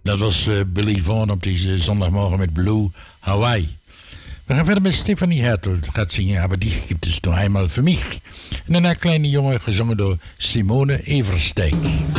Dat was Billy Vaughn op deze zondagmorgen met Blue Hawaii. We gaan verder met Stefanie Hertel. Gaat zingen, aber dich gibt es nur einmal für mich. En daarna Kleine Jongen, gezongen door Simone Eversteijk.